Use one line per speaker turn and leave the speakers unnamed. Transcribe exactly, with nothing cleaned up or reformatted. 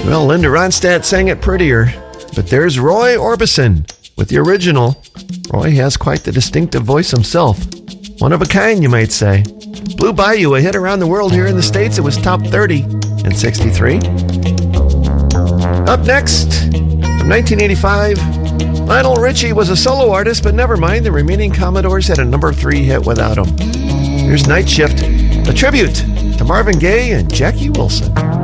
Well, Linda Ronstadt sang it prettier, but there's Roy Orbison with the original. Roy has quite the distinctive voice himself. One of a kind, you might say. Blue Bayou, a hit around the world. Here in the States, it was top thirty in sixty-three. Up next, from nineteen eighty-five, Lionel Richie was a solo artist, but never mind, the remaining Commodores had a number three hit without him. Here's Night Shift, a tribute to Marvin Gaye and Jackie Wilson.